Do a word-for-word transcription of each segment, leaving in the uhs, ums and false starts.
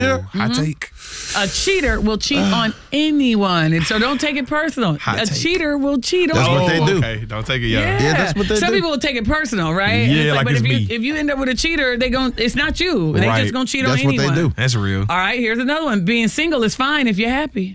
Yeah. Hot Mhm. take. A cheater will cheat on anyone, and so don't take it personal. Hot a take. cheater will cheat That's on. what they do. Okay, don't take it, yeah. Yeah. Yeah, that's what they Some do. people will take it personal, right? And Yeah, like but it's if you me. if you end up with a cheater, they gon' it's not you. They Right. just gonna cheat That's on what anyone. they do. That's real. All right, here's another one. Being single is fine if you're happy.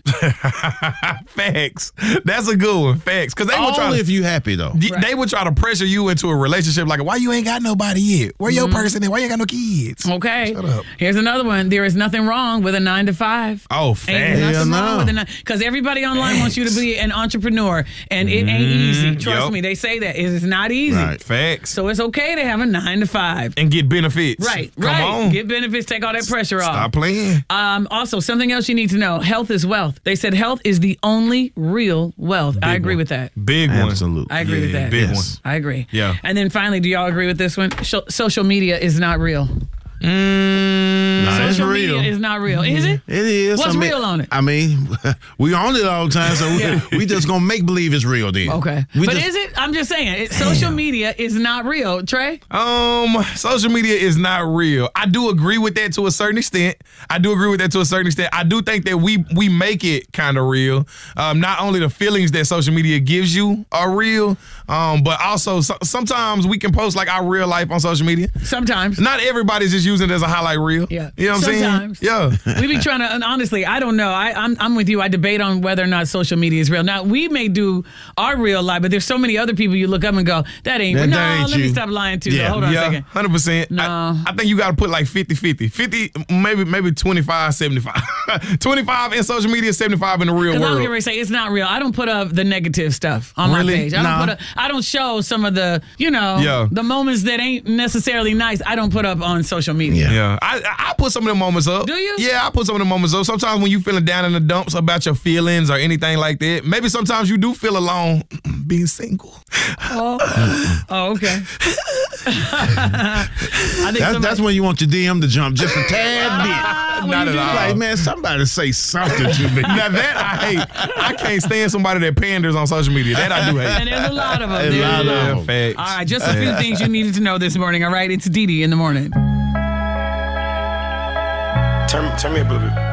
Facts. That's a good one. Facts. Because they would try Only to, if you happy though. y- they would try to pressure you into a relationship like, why you ain't got nobody yet? Where your person at? Why you ain't got no kids? Okay. Shut up. Here's another one. There is nothing wrong with a nine to five. Oh, Ain't facts. nothing Hell wrong no. with a nine because everybody online wants you to be an entrepreneur, and it ain't easy. Trust Yup. me, they say that it is not easy. Right. Facts. So it's okay to have a nine to five. And get benefits. Right, Come right. on. Get benefits, take all that pressure off. Stop playing. Um, also, something else you need to know: health is wealth. They said health is the only real wealth. I Big agree one. with that. Big one. Absolutely. I agree with Yeah, that. big Yes. I agree. Yeah. And then finally, do y'all agree with this one? Sho- social media is not real. Mm, Nah, it's Social real. media is not real. Is it? It is. What's I mean, real on it? I mean, we on it all the time, so Yeah. we, we just gonna make believe it's real then. Okay. We But just, is it? I'm just saying, it, social media is not real. Trey? Um, social media is not real. I do agree with that to a certain extent. I do agree with that to a certain extent. I do think that we we make it kind of real. Um, not only the feelings that social media gives you are real, um, but also so, sometimes we can post like our real life on social media. Sometimes. Not everybody's just using it as a highlight reel. Yeah. You know what I'm Sometimes. saying? Yeah. We be trying to, and honestly, I don't know. I, I'm I'm with you. I debate on whether or not social media is real. Now, we may do our real life, but there's so many other people you look up and go, that ain't That- real. No, that ain't let me you. stop lying to Yeah. you. Hold on a Yeah, second. one hundred percent. No. I, I think you got to put like fifty fifty. fifty, maybe maybe twenty-five, seventy-five. twenty-five in social media, seventy-five in the real Because I was world. going to say, it's not real. I don't put up the negative stuff on Really? my page. I don't, Nah. put up, I don't show some of the, you know, Yeah. the moments that ain't necessarily nice. I don't put up on social media. Yeah. Yeah, I I I put some of them moments up. Do you? Yeah, I put some of them moments up. Sometimes when you feeling down in the dumps about your feelings or anything like that, maybe sometimes you do feel alone being single. Oh, oh okay. I think that's, somebody- that's when you want your D M to jump just a tad bit. Ah, when Not you at do all. that. Like, man, somebody say something to me. Now that I hate, I can't stand somebody that panders on social media. That I do hate. And there's a lot of them. A There's lot of Yeah, them. facts. All right, just a few things you needed to know this morning. All right, it's Dee Dee in the morning. Turn, turn me up a little bit.